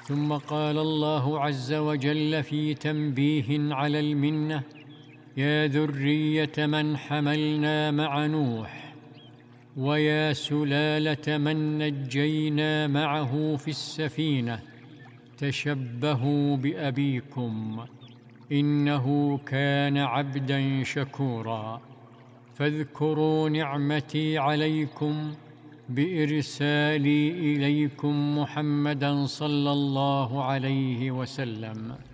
ثم قال الله عز وجل في تنبيه على المنة: يا ذرية من حملنا مع نوح، ويا سلالة من نجينا معه في السفينة، تشبهوا بأبيكم إنه كان عبدا شكورا. فاذكروا نعمتي عليكم بإرسالي إليكم محمدا صلى الله عليه وسلم.